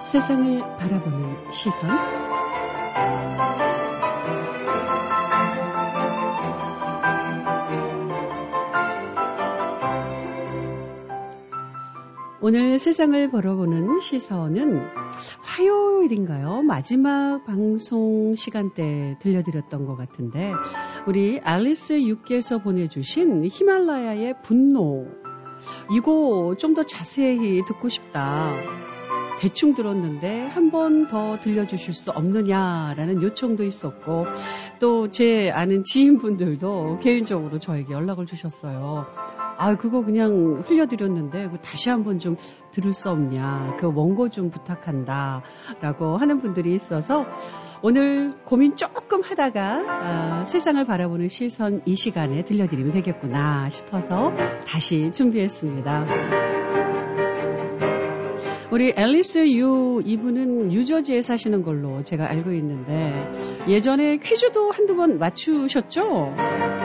세상을 바라보는 시선. 오늘 세상을 바라보는 시선은 화요일인가요? 마지막 방송 시간대 들려드렸던 것 같은데 우리 앨리스 유께서 보내주신 히말라야의 분노, 이거 좀 더 자세히 듣고 싶다. 대충 들었는데 한 번 더 들려주실 수 없느냐라는 요청도 있었고, 또 제 아는 지인분들도 개인적으로 저에게 연락을 주셨어요. 그거 그냥 흘려드렸는데 다시 한번 좀 들을 수 없냐, 그 원고 좀 부탁한다 라고 하는 분들이 있어서 오늘 고민 조금 하다가 세상을 바라보는 시선 이 시간에 들려드리면 되겠구나 싶어서 다시 준비했습니다. 우리 앨리스 유, 이분은 뉴저지에 사시는 걸로 제가 알고 있는데 예전에 퀴즈도 한두 번 맞추셨죠?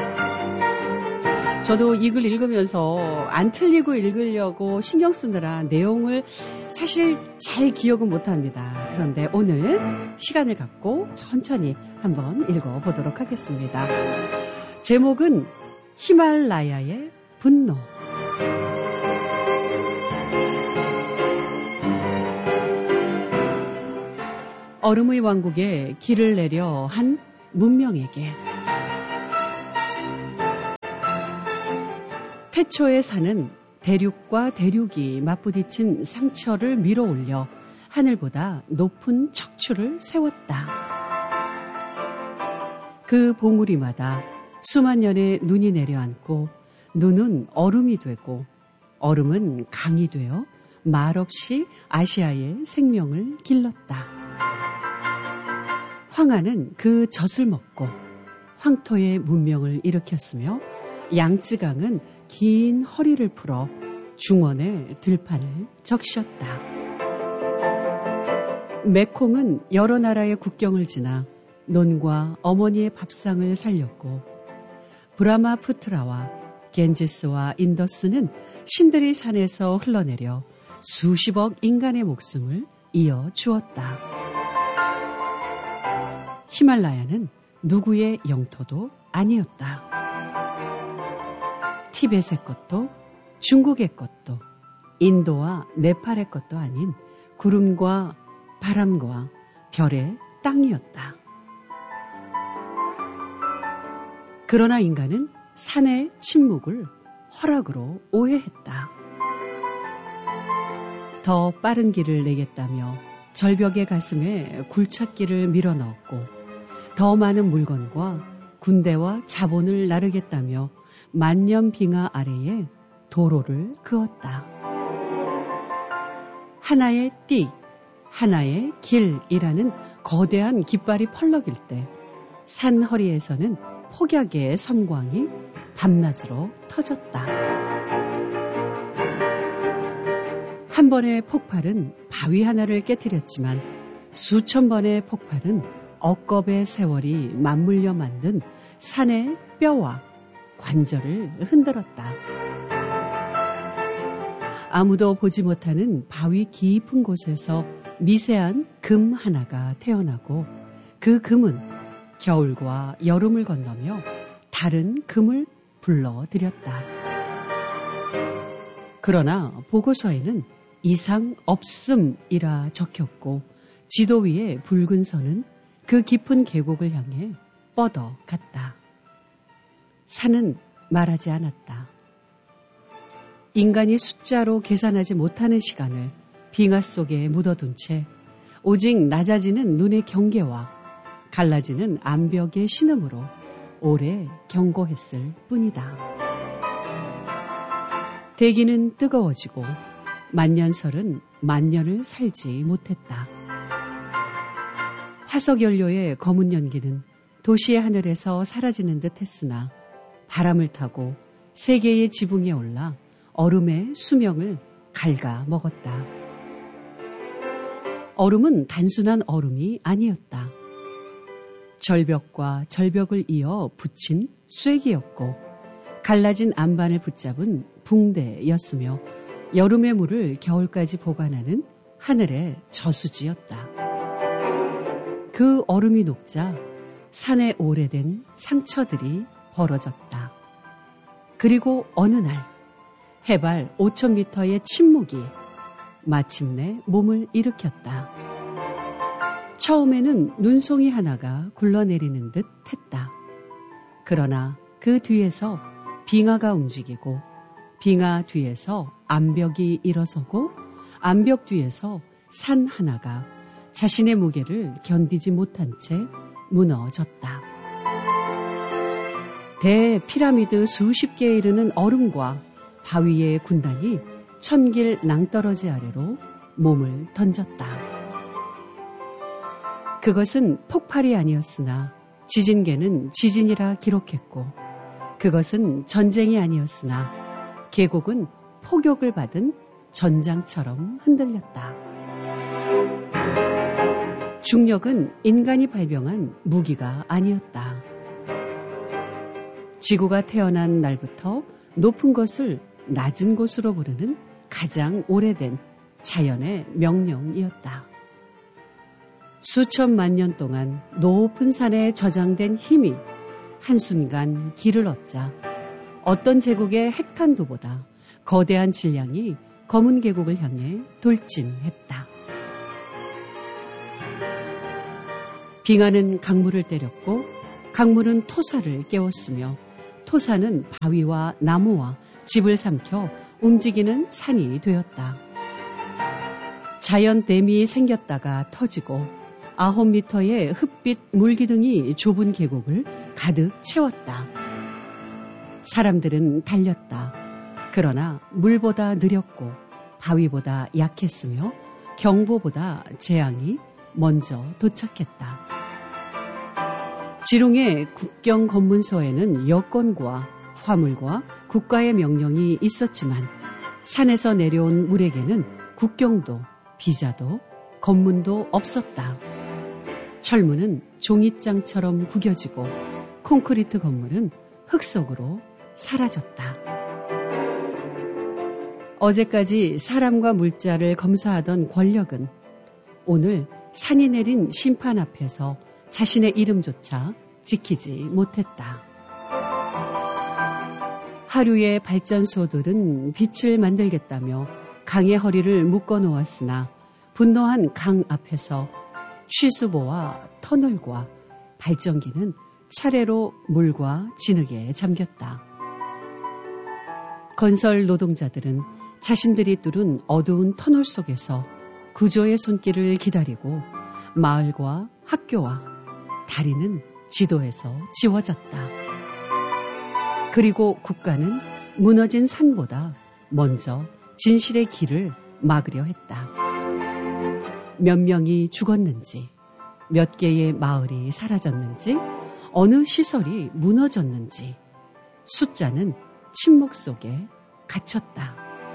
저도 이 글 읽으면서 안 틀리고 읽으려고 신경 쓰느라 내용을 사실 잘 기억은 못합니다. 그런데 오늘 시간을 갖고 천천히 한번 읽어보도록 하겠습니다. 제목은 히말라야의 분노. 얼음의 왕국에 길을 내려 한 문명에게 태초의 산은 대륙과 대륙이 맞부딪힌 상처를 밀어 올려 하늘보다 높은 척추를 세웠다. 그 봉우리마다 수만 년의 눈이 내려앉고 눈은 얼음이 되고 얼음은 강이 되어 말없이 아시아의 생명을 길렀다. 황하는 그 젖을 먹고 황토의 문명을 일으켰으며 양쯔강은 긴 허리를 풀어 중원의 들판을 적셨다. 메콩은 여러 나라의 국경을 지나 논과 어머니의 밥상을 살렸고 브라마푸트라와 겐지스와 인더스는 신들의 산에서 흘러내려 수십억 인간의 목숨을 이어 주었다. 히말라야는 누구의 영토도 아니었다. 티벳의 것도 중국의 것도 인도와 네팔의 것도 아닌 구름과 바람과 별의 땅이었다. 그러나 인간은 산의 침묵을 허락으로 오해했다. 더 빠른 길을 내겠다며 절벽의 가슴에 굴착기를 밀어넣었고 더 많은 물건과 군대와 자본을 나르겠다며 만년빙하 아래에 도로를 그었다. 하나의 띠, 하나의 길이라는 거대한 깃발이 펄럭일 때 산 허리에서는 폭약의 섬광이 밤낮으로 터졌다. 한 번의 폭발은 바위 하나를 깨뜨렸지만 수천 번의 폭발은 억겁의 세월이 맞물려 만든 산의 뼈와 관절을 흔들었다. 아무도 보지 못하는 바위 깊은 곳에서 미세한 금 하나가 태어나고 그 금은 겨울과 여름을 건너며 다른 금을 불러들였다. 그러나 보고서에는 이상 없음이라 적혔고 지도 위의 붉은 선은 그 깊은 계곡을 향해 뻗어갔다. 산은 말하지 않았다. 인간이 숫자로 계산하지 못하는 시간을 빙하 속에 묻어둔 채 오직 낮아지는 눈의 경계와 갈라지는 암벽의 신음으로 오래 경고했을 뿐이다. 대기는 뜨거워지고 만년설은 만년을 살지 못했다. 화석연료의 검은 연기는 도시의 하늘에서 사라지는 듯 했으나 바람을 타고 세계의 지붕에 올라 얼음의 수명을 갉아먹었다. 얼음은 단순한 얼음이 아니었다. 절벽과 절벽을 이어 붙인 쐐기였고 갈라진 안반을 붙잡은 붕대였으며 여름의 물을 겨울까지 보관하는 하늘의 저수지였다. 그 얼음이 녹자 산에 오래된 상처들이 벌어졌다. 그리고 어느 날 해발 5,000m의 침묵이 마침내 몸을 일으켰다. 처음에는 눈송이 하나가 굴러내리는 듯 했다. 그러나 그 뒤에서 빙하가 움직이고 빙하 뒤에서 암벽이 일어서고 암벽 뒤에서 산 하나가 자신의 무게를 견디지 못한 채 무너졌다. 대피라미드 수십 개에 이르는 얼음과 바위의 군단이 천길 낭떠러지 아래로 몸을 던졌다. 그것은 폭발이 아니었으나 지진계는 지진이라 기록했고 그것은 전쟁이 아니었으나 계곡은 폭격을 받은 전장처럼 흔들렸다. 중력은 인간이 발명한 무기가 아니었다. 지구가 태어난 날부터 높은 것을 낮은 곳으로 부르는 가장 오래된 자연의 명령이었다. 수천만 년 동안 높은 산에 저장된 힘이 한순간 길을 얻자 어떤 제국의 핵탄두보다 거대한 질량이 검은 계곡을 향해 돌진했다. 빙하는 강물을 때렸고 강물은 토사를 깨웠으며 토사는 바위와 나무와 집을 삼켜 움직이는 산이 되었다. 자연댐이 생겼다가 터지고 9m의 흙빛 물기둥이 좁은 계곡을 가득 채웠다. 사람들은 달렸다. 그러나 물보다 느렸고 바위보다 약했으며 경보보다 재앙이 먼저 도착했다. 지룡의 국경 검문소에는 여권과 화물과 국가의 명령이 있었지만 산에서 내려온 물에게는 국경도 비자도 검문도 없었다. 철문은 종잇장처럼 구겨지고 콘크리트 건물은 흙 속으로 사라졌다. 어제까지 사람과 물자를 검사하던 권력은 오늘 산이 내린 심판 앞에서 자신의 이름조차 지키지 못했다. 하류의 발전소들은 빛을 만들겠다며 강의 허리를 묶어 놓았으나 분노한 강 앞에서 취수보와 터널과 발전기는 차례로 물과 진흙에 잠겼다. 건설 노동자들은 자신들이 뚫은 어두운 터널 속에서 구조의 손길을 기다리고 마을과 학교와 다리는 지도에서 지워졌다. 그리고 국가는 무너진 산보다 먼저 진실의 길을 막으려 했다. 몇 명이 죽었는지, 몇 개의 마을이 사라졌는지, 어느 시설이 무너졌는지 숫자는 침묵 속에 갇혔다.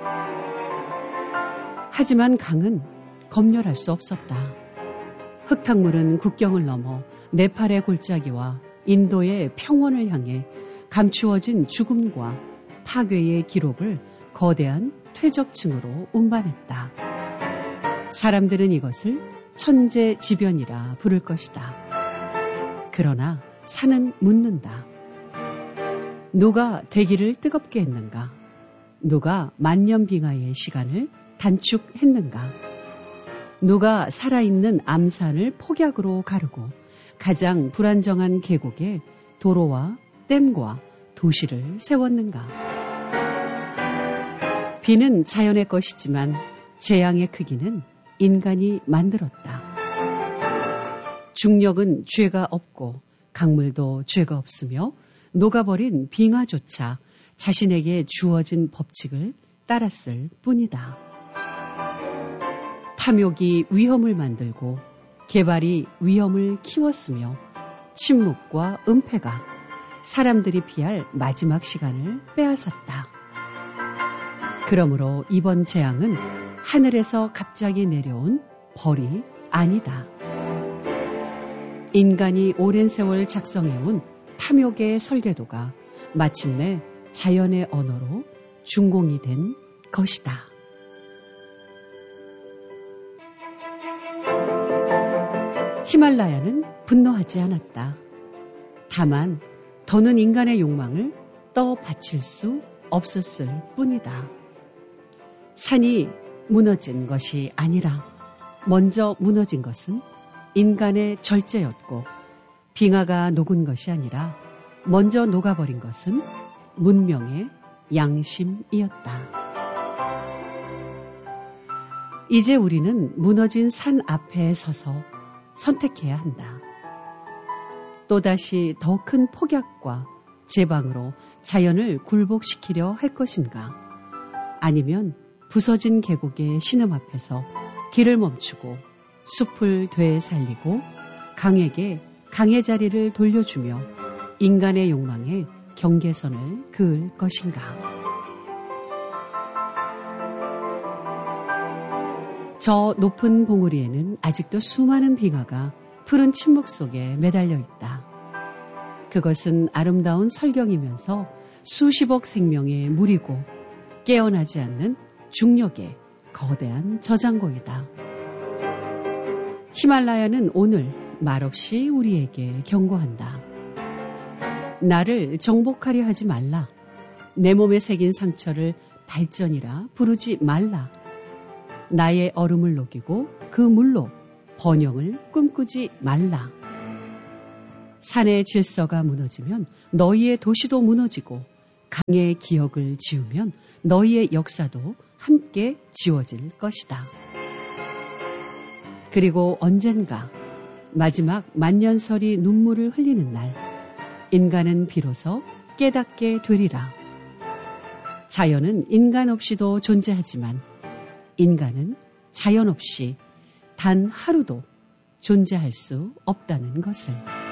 하지만 강은 검열할 수 없었다. 흙탕물은 국경을 넘어 네팔의 골짜기와 인도의 평원을 향해 감추어진 죽음과 파괴의 기록을 거대한 퇴적층으로 운반했다. 사람들은 이것을 천재지변이라 부를 것이다. 그러나 산은 묻는다. 누가 대기를 뜨겁게 했는가? 누가 만년빙하의 시간을 단축했는가? 누가 살아있는 암산을 폭약으로 가르고 가장 불안정한 계곡에 도로와 댐과 도시를 세웠는가? 비는 자연의 것이지만 재앙의 크기는 인간이 만들었다. 중력은 죄가 없고 강물도 죄가 없으며 녹아버린 빙하조차 자신에게 주어진 법칙을 따랐을 뿐이다. 탐욕이 위험을 만들고 개발이 위험을 키웠으며 침묵과 은폐가 사람들이 피할 마지막 시간을 빼앗았다. 그러므로 이번 재앙은 하늘에서 갑자기 내려온 벌이 아니다. 인간이 오랜 세월 작성해온 탐욕의 설계도가 마침내 자연의 언어로 준공이 된 것이다. 히말라야는 분노하지 않았다. 다만 더는 인간의 욕망을 떠받칠 수 없었을 뿐이다. 산이 무너진 것이 아니라 먼저 무너진 것은 인간의 절제였고, 빙하가 녹은 것이 아니라 먼저 녹아버린 것은 문명의 양심이었다. 이제 우리는 무너진 산 앞에 서서 선택해야 한다. 또다시 더 큰 폭약과 제방으로 자연을 굴복시키려 할 것인가? 아니면 부서진 계곡의 신음 앞에서 길을 멈추고 숲을 되살리고 강에게 강의 자리를 돌려주며 인간의 욕망에 경계선을 그을 것인가? 저 높은 봉우리에는 아직도 수많은 빙하가 푸른 침묵 속에 매달려 있다. 그것은 아름다운 설경이면서 수십억 생명의 물이고 깨어나지 않는 중력의 거대한 저장고이다. 히말라야는 오늘 말없이 우리에게 경고한다. 나를 정복하려 하지 말라. 내 몸에 새긴 상처를 발전이라 부르지 말라. 나의 얼음을 녹이고 그 물로 번영을 꿈꾸지 말라. 산의 질서가 무너지면 너희의 도시도 무너지고 강의 기억을 지우면 너희의 역사도 함께 지워질 것이다. 그리고 언젠가 마지막 만년설이 눈물을 흘리는 날, 인간은 비로소 깨닫게 되리라. 자연은 인간 없이도 존재하지만 인간은 자연 없이 단 하루도 존재할 수 없다는 것을.